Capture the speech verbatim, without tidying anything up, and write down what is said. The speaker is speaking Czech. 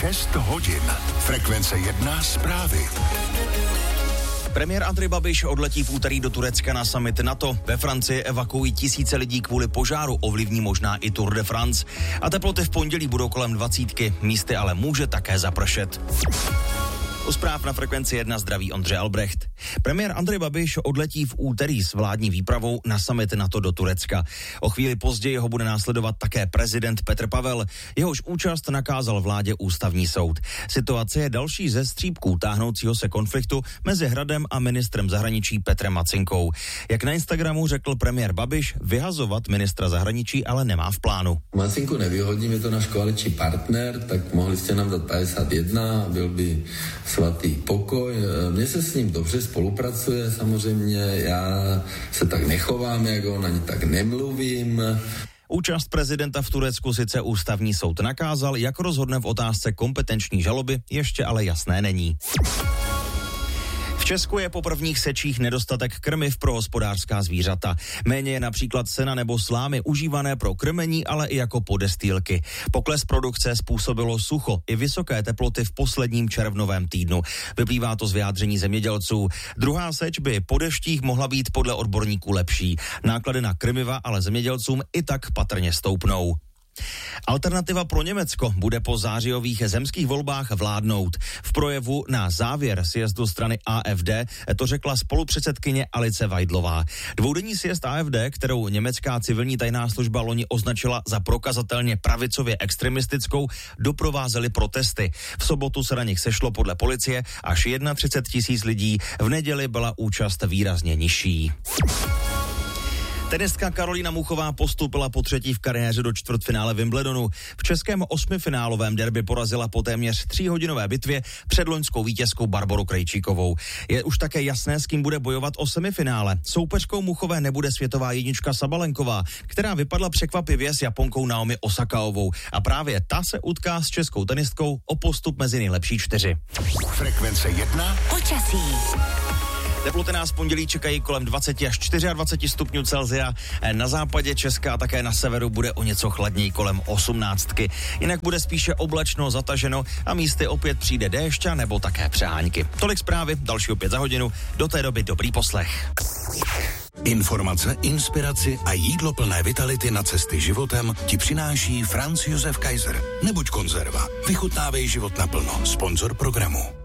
šest hodin. Frekvence jedna zprávy. Premiér Andrej Babiš odletí v úterý do Turecka na summit NATO. Ve Francii evakuují tisíce lidí kvůli požáru, ovlivní možná i Tour de France. A teploty v pondělí budou kolem dvacítky, místy ale může také zapršet. U zpráv na Frekvenci jedna zdraví Ondřej Albrecht. Premiér Andrej Babiš odletí v úterý s vládní výpravou na summit NATO do Turecka. O chvíli později ho bude následovat také prezident Petr Pavel. Jehož účast nakázal vládě ústavní soud. Situace je další ze střípků táhnoucího se konfliktu mezi Hradem a ministrem zahraničí Petrem Macinkou. Jak na Instagramu řekl premiér Babiš, vyhazovat ministra zahraničí ale nemá v plánu. Macinku nevyhodím, je to náš koaliční partner, tak mohli jste nám dát padesát jedna, byl by svatý pokoj. Mně se s ním dobře spolupracuje, samozřejmě já se tak nechovám, jak on, ani tak nemluvím. Účast prezidenta v Turecku sice ústavní soud nakázal, jak rozhodne v otázce kompetenční žaloby, ještě ale jasné není. V Česku je po prvních sečích nedostatek krmiv pro hospodářská zvířata. Méně je například sena nebo slámy užívané pro krmení, ale i jako podestýlky. Pokles produkce způsobilo sucho i vysoké teploty v posledním červnovém týdnu. Vyplývá to z vyjádření zemědělců. Druhá seč by po deštích mohla být podle odborníků lepší. Náklady na krmiva ale zemědělcům i tak patrně stoupnou. Alternativa pro Německo bude po zářijových zemských volbách vládnout. V projevu na závěr sjezdu strany A F D to řekla spolupředsedkyně Alice Weidlová. Dvoudenní sjezd A F D, kterou německá civilní tajná služba loni označila za prokazatelně pravicově extremistickou, doprovázely protesty. V sobotu se na nich sešlo podle policie až třicet jedna tisíc lidí. V neděli byla účast výrazně nižší. Tenistka Karolína Muchová postoupila po třetí v kariéře do čtvrtfinále Wimbledonu. V českém osmifinálovém derby porazila po téměř tříhodinové bitvě předloňskou vítězkou Barboru Krejčíkovou. Je už také jasné, s kým bude bojovat o semifinále. Soupeřkou Muchové nebude světová jednička Sabalenková, která vypadla překvapivě s Japonkou Naomi Osakaovou. A právě ta se utká s českou tenistkou o postup mezi nejlepší čtyři. Frekvence jedna. Počasí. Teploty nás v pondělí čekají kolem dvacet až dvacet čtyři stupňů Celsia. Na západě Česka a také na severu bude o něco chladněji kolem osmnáctky. Jinak bude spíše oblačno, zataženo a místy opět přijde déšť nebo také přehánky. Tolik zprávy, další opět za hodinu. Do té doby dobrý poslech. Informace, inspiraci a jídlo plné vitality na cesty životem ti přináší Franz Josef Kaiser. Nebuď konzerva, vychutnávej život naplno. Sponzor programu.